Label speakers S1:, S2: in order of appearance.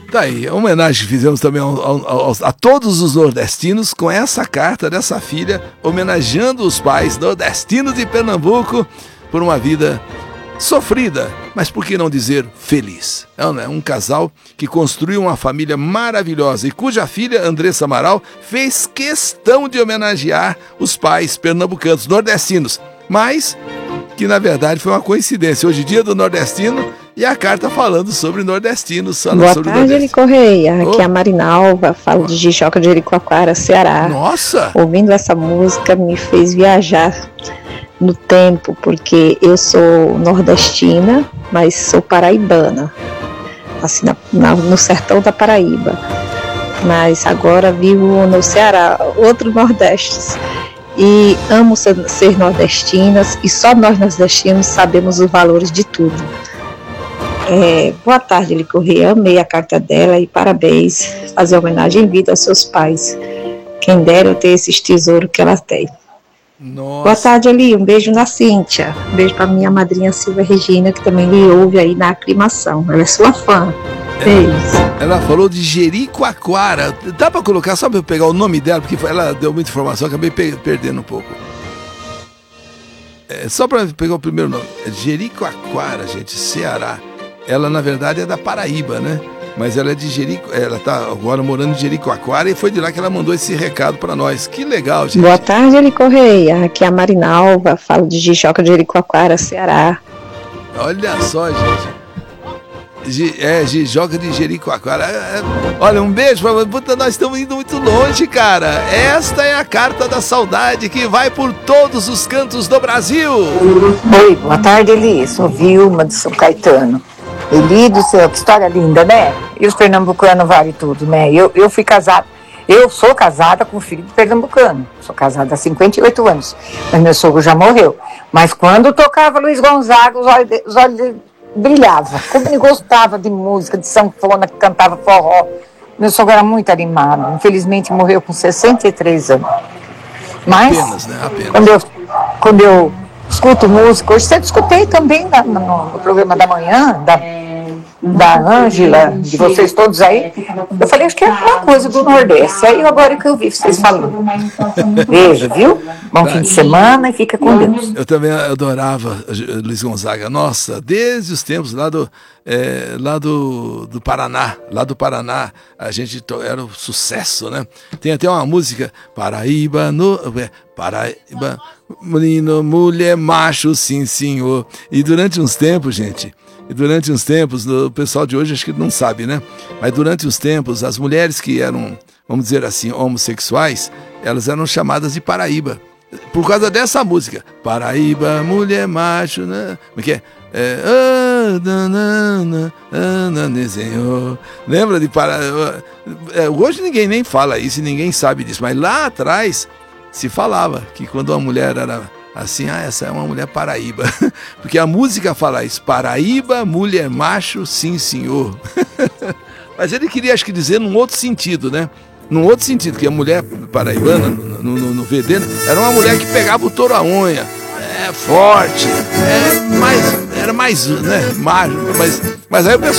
S1: Tá aí, a homenagem que fizemos também a todos os nordestinos com essa carta dessa filha, homenageando os pais nordestinos de Pernambuco por uma vida sofrida, mas por que não dizer feliz? É um casal que construiu uma família maravilhosa e cuja filha, Andressa Amaral, fez questão de homenagear os pais pernambucanos, nordestinos, mas que na verdade foi uma coincidência. Hoje, dia do nordestino, e a carta falando sobre nordestinos.
S2: Boa tarde, Eli Correia. Aqui é a Marinalva, falo de Jijoca de Jericoacoara, Ceará.
S1: Nossa!
S2: Ouvindo essa música me fez viajar no tempo, porque eu sou nordestina, mas sou paraibana, assim, no sertão da Paraíba. Mas agora vivo no Ceará, outro Nordeste. E amo ser nordestinas, e só nós nordestinos sabemos os valores de tudo. Boa tarde, Eli Correia. Amei a carta dela e parabéns. Fazer homenagem em vida aos seus pais. Quem dera eu ter esses tesouros que ela tem.
S1: Nossa.
S2: Boa tarde, Eli. Um beijo na Cíntia. Um beijo para minha madrinha Silvia Regina, que também lhe ouve aí na aclimação. Ela é sua fã. Beijos.
S1: Ela falou de Jericoacoara. Dá para colocar, só para eu pegar o nome dela, porque ela deu muita informação, acabei perdendo um pouco. Só para pegar o primeiro nome. Jericoacoara, gente, Ceará. Ela, na verdade, é da Paraíba, né? Mas ela é de Jericoacoara, ela tá agora morando em Jericoacoara e foi de lá que ela mandou esse recado para nós. Que legal, gente.
S2: Boa tarde, Eli Correia. Aqui é a Marinalva, falo de Jijoca de Jericoacoara, Ceará.
S1: Olha só, gente. Jijoca de Jericoacoara. Olha, um beijo pra você. Nós estamos indo muito longe, cara. Esta é a carta da saudade que vai por todos os cantos do Brasil.
S3: Oi, boa tarde, Eli. Sou Vilma de São Caetano. Eli do céu, que história linda, né? E os pernambucanos valem tudo, né? Eu fui casada, eu sou casada com um filho de pernambucano. Sou casada há 58 anos, mas meu sogro já morreu. Mas quando tocava Luiz Gonzaga, os olhos dele brilhavam. Como ele gostava de música, de sanfona, que cantava forró. Meu sogro era muito animado. Infelizmente morreu com 63 anos. Mas,
S1: apenas, né? Apenas.
S3: Quando eu escuto música, hoje sempre escutei também no programa da manhã, da Ângela, de vocês todos aí. Eu falei, acho que é uma coisa do Nordeste. Aí agora que eu vi vocês falando. Beijo, viu? Bom fim de semana e fica com Deus.
S1: Eu também adorava Luiz Gonzaga. Nossa, desde os tempos lá do Paraná. Lá do Paraná, a gente era um sucesso, né? Tem até uma música, Paraíba, menino, mulher, macho, sim, senhor. E durante uns tempos, gente, o pessoal de hoje acho que não sabe, né? Mas durante os tempos, as mulheres que eram, vamos dizer assim, homossexuais, elas eram chamadas de Paraíba. Por causa dessa música. Paraíba, mulher, macho, né? Como é que é? Senhor. Lembra de Paraíba? Hoje ninguém nem fala isso, ninguém sabe disso. Mas lá atrás se falava que quando uma mulher era assim, essa é uma mulher paraíba. Porque a música fala isso, Paraíba, mulher macho, sim senhor. Mas ele queria, acho que dizer num outro sentido, né? Num outro sentido, que a mulher paraibana, no VD, era uma mulher que pegava o touro à unha, forte, era mais, né, macho, mas aí o pessoal